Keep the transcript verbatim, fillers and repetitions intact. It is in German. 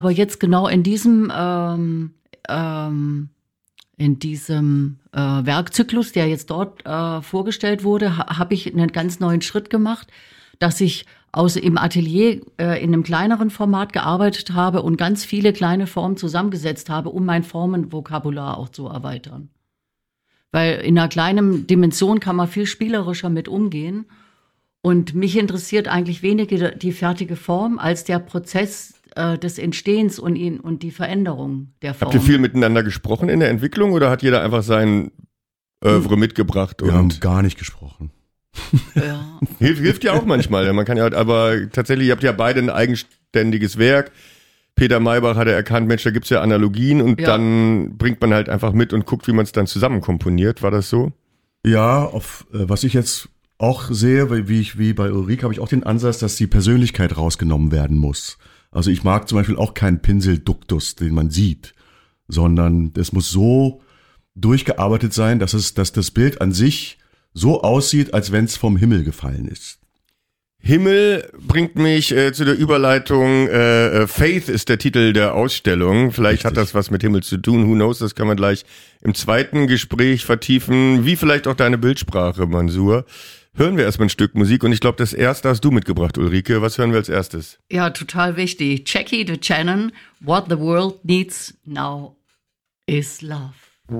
Aber jetzt genau in diesem, ähm, ähm, in diesem äh, Werkzyklus, der jetzt dort äh, vorgestellt wurde, ha- habe ich einen ganz neuen Schritt gemacht, dass ich aus im Atelier äh, in einem kleineren Format gearbeitet habe und ganz viele kleine Formen zusammengesetzt habe, um mein Formenvokabular auch zu erweitern. Weil in einer kleinen Dimension kann man viel spielerischer mit umgehen. Und mich interessiert eigentlich weniger die fertige Form als der Prozess äh, des Entstehens und, ihn, und die Veränderung der Form. Habt ihr viel miteinander gesprochen in der Entwicklung oder hat jeder einfach sein Övre mitgebracht? Wir und haben gar nicht gesprochen. Ja. Hilft, hilft ja auch manchmal. Man kann ja, aber tatsächlich, ihr habt ja beide ein eigenständiges Werk. Peter Maybach hatte erkannt, Mensch, da gibt's ja Analogien und Ja. dann bringt man halt einfach mit und guckt, wie man es dann zusammen komponiert. War das so? Ja, auf äh, was ich jetzt auch sehe, weil wie ich wie bei Ulrike habe ich auch den Ansatz, dass die Persönlichkeit rausgenommen werden muss. Also ich mag zum Beispiel auch keinen Pinselduktus, den man sieht, sondern es muss so durchgearbeitet sein, dass es, dass das Bild an sich so aussieht, als wenn es vom Himmel gefallen ist. Himmel bringt mich äh, zu der Überleitung, äh, äh, Faith ist der Titel der Ausstellung. Vielleicht Richtig. hat das was mit Himmel zu tun, who knows, das kann man gleich im zweiten Gespräch vertiefen, wie vielleicht auch deine Bildsprache, Mansour. Hören wir erstmal ein Stück Musik und ich glaube, das erste hast du mitgebracht, Ulrike. Was hören wir als erstes? Ja, total wichtig. Jackie DeChannon, What the World Needs Now is Love.